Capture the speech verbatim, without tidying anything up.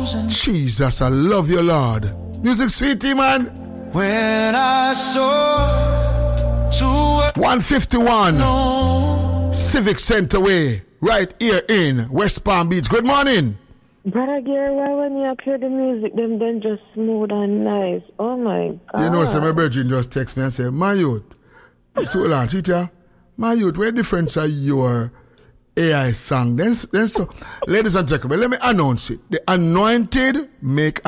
Jesus, I love you, Lord. Music sweetie, man. When I saw to one fifty-one no. Civic Center Way, right here in West Palm Beach. Good morning. Brother Gary, why when you hear the music, them then just smooth and nice? Oh my God. You know, so my virgin just text me and say, my youth, so hold on, Tita, my youth, where difference are your A I song? Then, then so, ladies and gentlemen, let me announce it. The Anointed make